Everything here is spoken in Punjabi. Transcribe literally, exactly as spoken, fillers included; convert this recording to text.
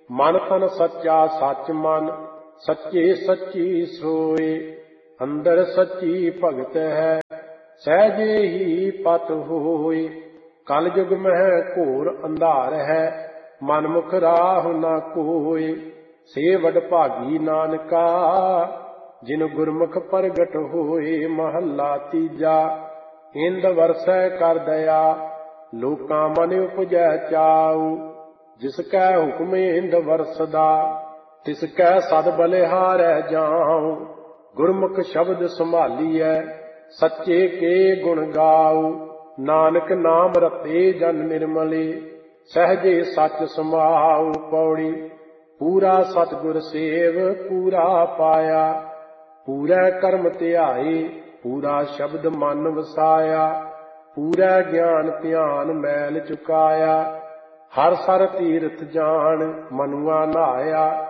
ਮਨ ਤਨ ਸੱਚਾ ਸੱਚ ਮਨ, ਸੱਚੇ ਸੱਚੀ ਸੋਏ। ਅੰਦਰ ਸੱਚੀ ਭਗਤ ਹੈ, ਸਹਿਜੇ ਹੀ ਪਤ ਹੋਏ। ਕਲ ਯੁਗ ਮਹਿ ਘੋਰ ਅੰਧਾਰ ਹੈ, ਮਨਮੁਖ ਰਾਹ ਨਾ ਕੋਏ। ਸੇ ਵਡ ਭਾਗੀ ਨਾਨਕਾ, ਜਿਨ ਗੁਰਮੁਖ ਪ੍ਰਗਟ ਹੋਏ। ਮਹੱਲਾ ਤੀਜਾ। ਇੰਦ ਵਰਸੈ ਕਰ ਦਇਆ, ਲੋਕਾਂ ਮਨ ਉਪਜੈ ਚਾਉ। ਜਿਸ ਕੈ ਹੁਕਮ ਇੰਦ ਵਰਸਦਾ, ਤਿਸ ਕੈ ਸਦ ਬਲਿਹਾਰੈ ਜਾਉ। ਗੁਰਮੁਖ ਸ਼ਬਦ ਸੰਭਾਲੀਐ, ਸੱਚੇ ਕੇ ਗੁਣ ਗਾਉ। ਨਾਨਕ ਨਾਮ ਰਤੇ ਜਨ ਨਿਰਮਲੇ, ਸਹਿਜੇ ਸੱਚ ਸਮਾਉ। ਪੌੜੀ। ਪੂਰਾ ਸਤਿਗੁਰ ਸੇਵ ਪੂਰਾ ਪਾਇਆ, ਪੂਰਾ ਕਰਮ ਧਿਆਏ, ਪੂਰਾ ਸ਼ਬਦ ਮਨ ਵਸਾਇਆ। ਪੂਰਾ ਗਿਆਨ ਧਿਆਨ ਮੈਲ ਚੁਕਾਇਆ, ਹਰ ਸਰ ਤੀਰਥ ਜਾਣ ਮਨੁਆ ਨਹਾਇਆ।